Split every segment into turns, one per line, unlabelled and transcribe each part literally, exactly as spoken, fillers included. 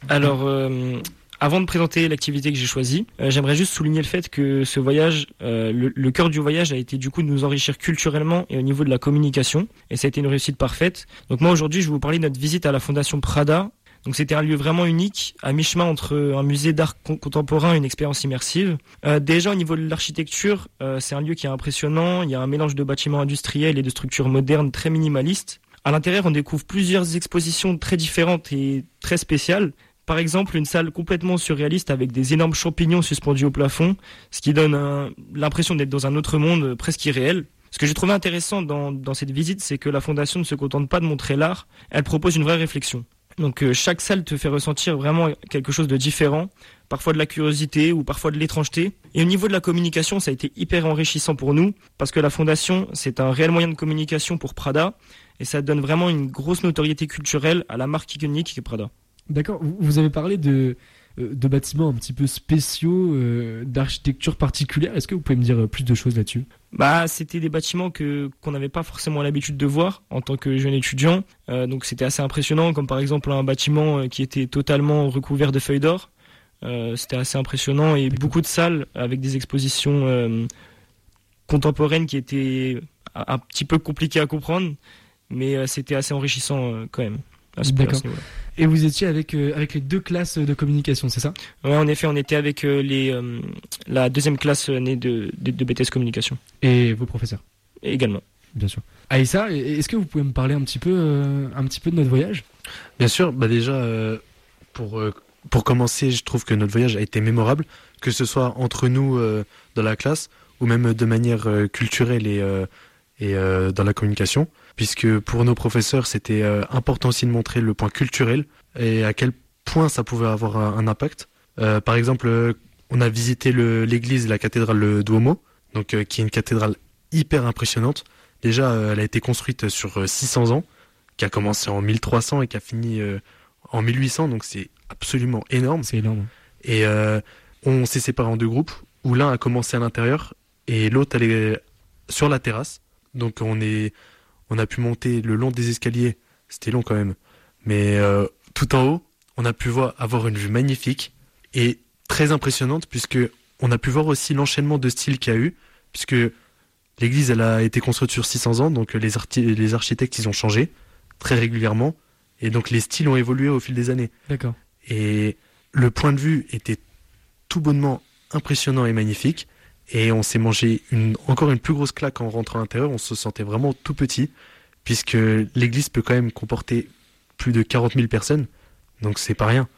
Alors, euh, avant de présenter l'activité que j'ai choisie, euh, j'aimerais juste souligner le fait que ce voyage, euh, le, le cœur du voyage a été du coup de nous enrichir culturellement et au niveau de la communication. Et ça a été une réussite parfaite. Donc moi aujourd'hui, je vais vous parler de notre visite à la Fondation Prada. Donc c'était un lieu vraiment unique, à mi-chemin entre un musée d'art con- contemporain et une expérience immersive. Euh, déjà au niveau de l'architecture, euh, c'est un lieu qui est impressionnant. Il y a un mélange de bâtiments industriels et de structures modernes très minimalistes. À l'intérieur, on découvre plusieurs expositions très différentes et très spéciales. Par exemple, une salle complètement surréaliste avec des énormes champignons suspendus au plafond, ce qui donne un- l'impression d'être dans un autre monde euh, presque irréel. Ce que j'ai trouvé intéressant dans, dans cette visite, c'est que la Fondation ne se contente pas de montrer l'art, elle propose une vraie réflexion. Donc euh, chaque salle te fait ressentir vraiment quelque chose de différent, parfois de la curiosité ou parfois de l'étrangeté. Et au niveau de la communication, ça a été hyper enrichissant pour nous, parce que la Fondation, c'est un réel moyen de communication pour Prada, et ça donne vraiment une grosse notoriété culturelle à la marque iconique qu'est Prada.
D'accord. Vous vous avez parlé de, euh, de bâtiments un petit peu spéciaux, euh, d'architecture particulière. Est-ce que vous pouvez me dire euh, plus de choses là-dessus ?
Bah, c'était des bâtiments que qu'on n'avait pas forcément l'habitude de voir en tant que jeune étudiant. Euh, donc c'était assez impressionnant, comme par exemple un bâtiment euh, qui était totalement recouvert de feuilles d'or. Euh, c'était assez impressionnant et beaucoup de salles avec des expositions euh, contemporaines qui étaient un un petit peu compliquées à comprendre, mais euh, c'était assez enrichissant euh, quand même. À ce,
D'accord.
à ce niveau-là.
Et vous étiez avec, euh, avec les deux classes de communication, c'est ça ?
Ouais, en effet, on était avec euh, les, euh, la deuxième classe née de, de, de B T S Communication
Et vos professeurs,
également.
bien sûr. Aïssa, est-ce que vous pouvez me parler un petit peu, euh, un petit peu de notre voyage ?
Bien sûr, bah déjà, euh, pour, euh, pour commencer, je trouve que notre voyage a été mémorable, que ce soit entre nous euh, dans la classe ou même de manière euh, culturelle et, euh, et euh, dans la communication, puisque pour nos professeurs, c'était euh, important aussi de montrer le point culturel et à quel point ça pouvait avoir un, un impact. Euh, par exemple, euh, on a visité le, l'église, la cathédrale le Duomo, donc, euh, qui est une cathédrale hyper impressionnante. Déjà, euh, elle a été construite sur euh, six cents ans, qui a commencé en mille trois cents et qui a fini euh, en mille huit cents, donc c'est absolument énorme.
C'est énorme.
Et euh, on s'est séparés en deux groupes, où l'un a commencé à l'intérieur et l'autre allait sur la terrasse. Donc on est, on a pu monter le long des escaliers, c'était long quand même, mais euh, tout en haut, on a pu voir, avoir une vue magnifique et très impressionnante, puisque on a pu voir aussi l'enchaînement de styles qu'il y a eu, puisque l'église elle a été construite sur six cents ans, donc les, arti- les architectes ils ont changé très régulièrement, et donc les styles ont évolué au fil des années.
D'accord.
Et le point de vue était tout bonnement impressionnant et magnifique. Et on s'est mangé une, encore une plus grosse claque en rentrant à l'intérieur. On se sentait vraiment tout petit, puisque l'église peut quand même comporter plus de quarante mille personnes. Donc c'est pas rien.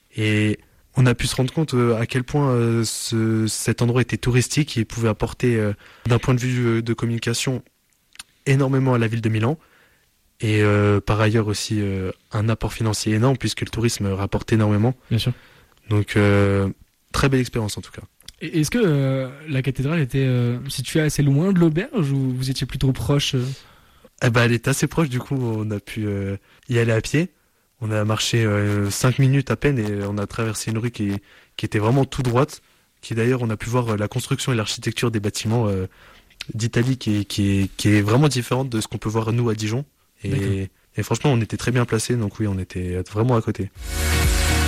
Et on a pu se rendre compte à quel point euh, ce, cet endroit était touristique et pouvait apporter, euh, d'un point de vue de communication, énormément à la ville de Milan. Et euh, par ailleurs aussi euh, un apport financier énorme, puisque le tourisme rapporte énormément.
Bien sûr.
Donc euh, très belle expérience en tout cas.
Et est-ce que euh, la cathédrale était euh, située assez loin de l'auberge ou vous étiez plutôt proche euh...
Eh ben, elle est assez proche, du coup, on a pu euh, y aller à pied. On a marché euh, cinq minutes à peine et on a traversé une rue qui, qui était vraiment tout droite. Qui d'ailleurs, on a pu voir euh, la construction et l'architecture des bâtiments euh, d'Italie qui est, qui, est, qui est vraiment différente de ce qu'on peut voir nous à Dijon. Et, et franchement, on était très bien placés, donc oui, on était vraiment à côté.